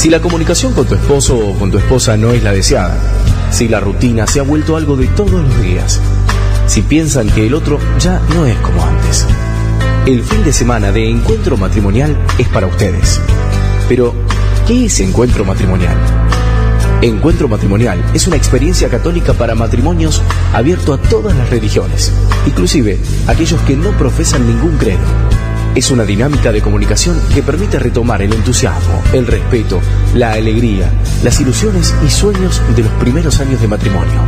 Si la comunicación con tu esposo o con tu esposa no es la deseada, si la rutina se ha vuelto algo de todos los días, si piensan que el otro ya no es como antes, el fin de semana de Encuentro Matrimonial es para ustedes. Pero, ¿qué es Encuentro Matrimonial? Encuentro Matrimonial es una experiencia católica para matrimonios abierto a todas las religiones, inclusive aquellos que no profesan ningún credo. Es una dinámica de comunicación que permite retomar el entusiasmo, el respeto, la alegría, las ilusiones y sueños de los primeros años de matrimonio.